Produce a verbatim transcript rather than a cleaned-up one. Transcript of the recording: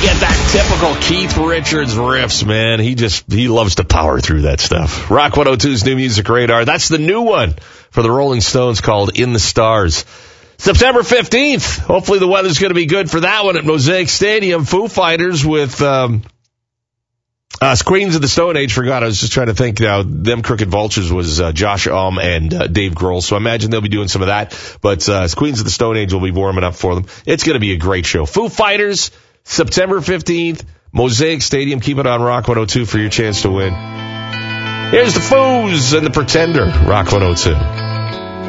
get that typical Keith Richards riffs, man. He just, he loves to power through that stuff. Rock one oh two's New Music Radar. That's the new one for the Rolling Stones called In the Stars. September fifteenth. Hopefully the weather's going to be good for that one at Mosaic Stadium. Foo Fighters with, um, uh, Queens of the Stone Age. Forgot. I was just trying to think now. Them Crooked Vultures was, uh, Josh Umm and, uh, Dave Grohl. So I imagine they'll be doing some of that. But, uh, Queens of the Stone Age will be warming up for them. It's going to be a great show. Foo Fighters, September fifteenth, Mosaic Stadium. Keep it on Rock one oh two for your chance to win. Here's the Foos and the Pretender, Rock one oh two.